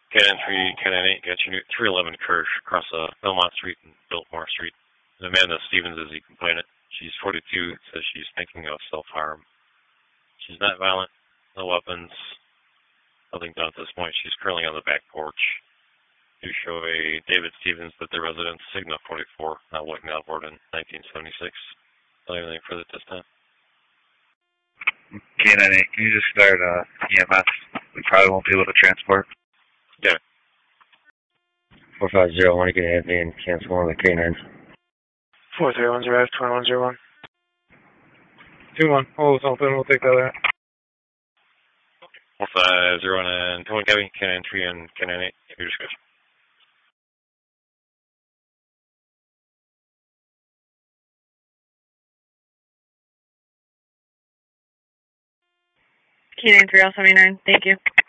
Cannon 3, Cannon 8, got your new 311 Kirsch across Belmont Street and Biltmore Street. And Amanda Stevens is the complainant. She's 42, says she's thinking of self-harm. She's not violent, no weapons, nothing done at this point. She's currently on the back porch. You show a David Stevens at the residence, Sigma 44, White Melbourne in 1976. Don't have anything further at this time. K98, can you just start EMS? We probably won't be able to transport. Yeah. 4501, you can have me and cancel one of the K9s. 4310, 2101. 21, hold open, we'll take that out. 4501 and 21 Kevin, Cannon 3 and Cannon 8, your discussion. Canine 3079, thank you.